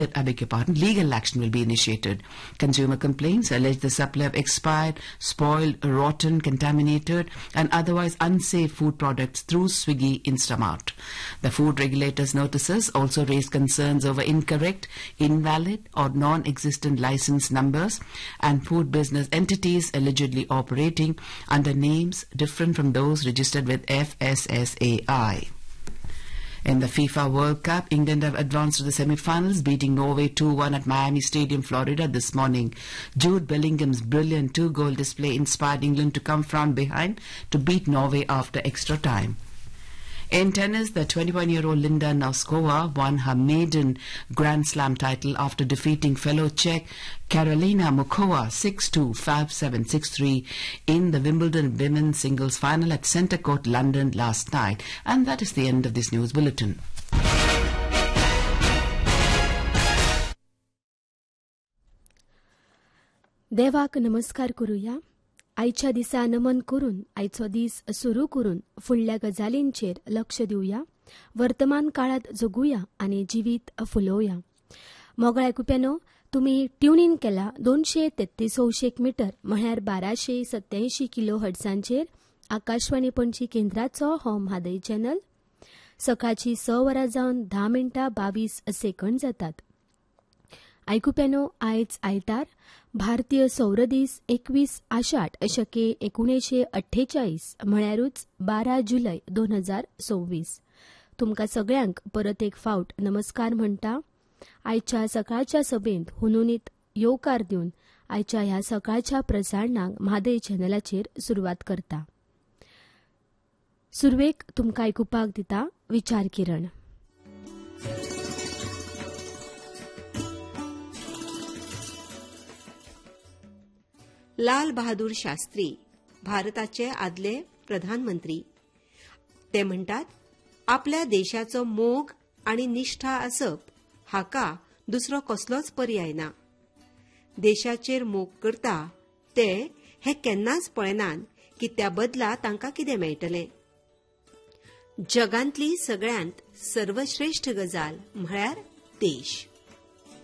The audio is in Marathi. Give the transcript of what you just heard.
legal action will be initiated. Consumer complaints allege the supply of expired, spoiled, rotten, contaminated and otherwise unsafe food products through Swiggy Instamart. The food regulator's notices also raised concerns over incorrect, invalid or non-existent license numbers and food business entities allegedly operating under names different from those registered with FSSAI. In the FIFA World Cup, England have advanced to the semi-finals, beating Norway 2-1 at Miami Stadium, Florida this morning. Jude Bellingham's brilliant 2-goal display inspired England to come from behind to beat Norway after extra time. In tennis, the 21-year-old Linda Noskova won her maiden Grand Slam title after defeating fellow Czech Karolina Muchova 6-2, 5-7, 6-3 in the Wimbledon women's singles final at Centre Court, London last night. And that is the end of this news bulletin. देवाक नमस्कार करूया. आयच्या दिसा नमन करून आयचो दीस सुरू करून फुडल्या गजालींचेर लक्ष दिवया, वर्तमान काळात जगुया आनी जिवीत फुलोवया. मोगळ्या आयकुप्यानो, तुम्ही ट्यून इन केला 233 मीटर म्हळ्यार 1287 किलो हर्ट्झांचेर आकाशवाणी पणजी केंद्राचो हो म्हादय चॅनल. सकाळची 6 वरां जावन 10 मिनटां 22 सेकंड जातात. आयकुप्यानो, आयज आयतार भारतीय सौर दीस 21 आषाढ शके 1948 म्हळ्यारूच 12 जुलय 2026. तुमकां सगळ्यांक परत एक फावट नमस्कार म्हणटा. आयच्या सकाळच्या सभेंत हुनूनीत येवकार दिवन आयच्या ह्या सकाळच्या प्रसारणाक म्हादय चॅनलाचेर सुरवात करता. सुरवेक तुमकां आयकुपाक दिता विचार किरण. लाल बहादूर शास्त्री भारताचे आदले प्रधानमंत्री. ते म्हणटात, आपल्या देशाचो मोग आनी निष्ठा आसप हाका दुसरो कसलोच पर्याय ना. देशाचेर मोग करता ते हे केन्नाच पळयनात की त्या बदला तांकां कितें मेळटलें. जगांतली सगळ्यांत सर्वश्रेष्ठ गजाल म्हळ्यार देश.